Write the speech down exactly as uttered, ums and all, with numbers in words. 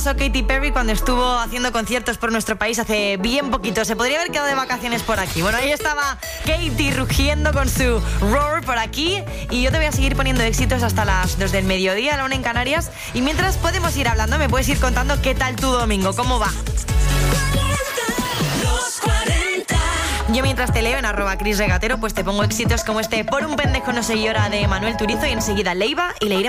Katy Perry cuando estuvo haciendo conciertos por nuestro país hace bien poquito. Se podría haber quedado de vacaciones por aquí. Bueno, ahí estaba Katy rugiendo con su Roar por aquí. Y yo te voy a seguir poniendo éxitos hasta las dos del mediodía, la una en Canarias. Y mientras podemos ir hablando, me puedes ir contando qué tal tu domingo, cómo va. Yo mientras te leo en arroba Cris Regatero, pues te pongo éxitos como este Por un pendejo no se llora de Manuel Turizo y enseguida Leiva y Leire.